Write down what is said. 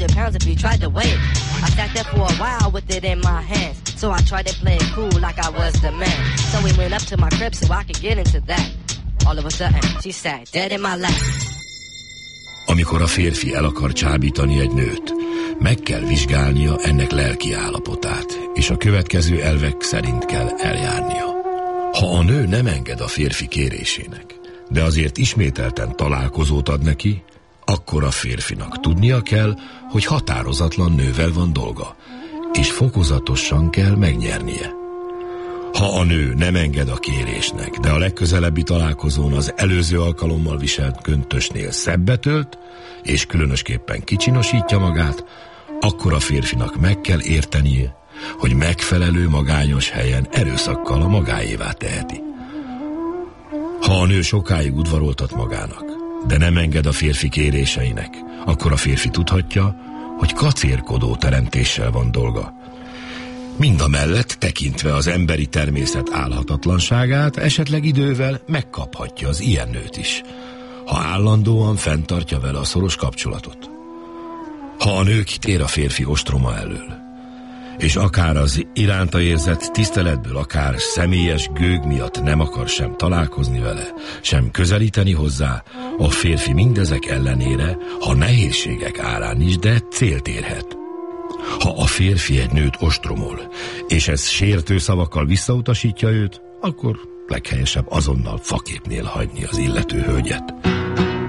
100 pounds if you tried to weigh it. I sat there for a while with it in my hands, so I tried to play it cool like I was the man. So we went up to my crib so I could get into that. All of a sudden, she sat dead in my lap. Amikor a férfi el akar csábítani egy nőt, meg kell vizsgálnia ennek lelki állapotát, és a következő elvek szerint kell eljárnia. Ha a nő nem enged a férfi kérésének, de azért ismételten találkozót ad neki, akkor a férfinak tudnia kell, hogy határozatlan nővel van dolga, és fokozatosan kell megnyernie. Ha a nő nem enged a kérésnek, de a legközelebbi találkozón az előző alkalommal viselt köntösnél szebbet ölt, és különösképpen kicsinosítja magát, akkor a férfinak meg kell értenie, hogy megfelelő magányos helyen erőszakkal a magáévá teheti. Ha a nő sokáig udvaroltat magának, de nem enged a férfi kéréseinek, akkor a férfi tudhatja, hogy kacérkodó teremtéssel van dolga. Mindamellett tekintve az emberi természet állhatatlanságát, esetleg idővel megkaphatja az ilyen nőt is, ha állandóan fenntartja vele a szoros kapcsolatot. Ha a nő kitér a férfi ostroma elől, és akár az iránta érzett tiszteletből, akár személyes gőg miatt nem akar sem találkozni vele, sem közelíteni hozzá, a férfi mindezek ellenére, ha nehézségek árán is, de célt érhet. Ha a férfi egy nőt ostromol, és ez sértő szavakkal visszautasítja őt, akkor leghelyesebb azonnal faképnél hagyni az illető hölgyet.